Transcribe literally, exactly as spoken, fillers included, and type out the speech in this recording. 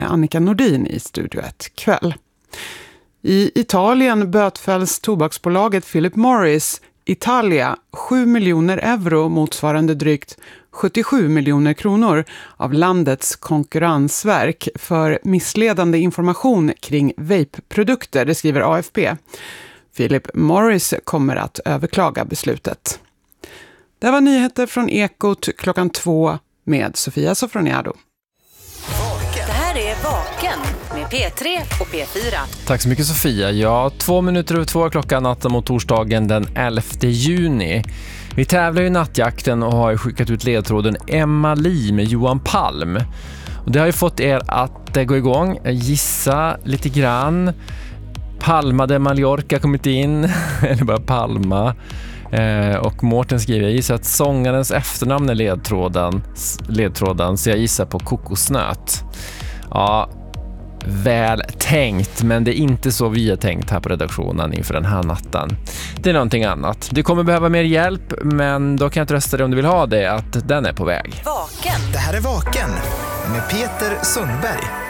Annika Nordin i Studio ett kväll. I Italien bötfälls tobaksbolaget Philip Morris Italia sju miljoner euro motsvarande drygt sjuttiosju miljoner kronor av landets konkurrensverk för missledande information kring vape-produkter, det skriver A F P. Philip Morris kommer att överklaga beslutet. Det var nyheter från Ekot klockan två med Sofia Sofroniado. Det här är Vaken med P tre och P fyra. Tack så mycket Sofia. Ja, två minuter över två klockan natten mot torsdagen den elfte juni. Vi tävlar i nattjakten och har skickat ut ledtråden Emma Li med Johan Palm. Och det har ju fått er att gå igång, gissa lite grann. Palma de Mallorca kommit in, eller bara Palma. Eh, och Mårten skriver, jag gissar att sångarens efternamn är ledtråden, ledtråden så jag gissar på kokosnöt. Ja, väl tänkt, men det är inte så vi har tänkt här på redaktionen inför den här natten. Det är någonting annat. Du kommer behöva mer hjälp, men då kan jag trösta dig om du vill ha det, att den är på väg. Vaken. Det här är Vaken med Peter Sundberg.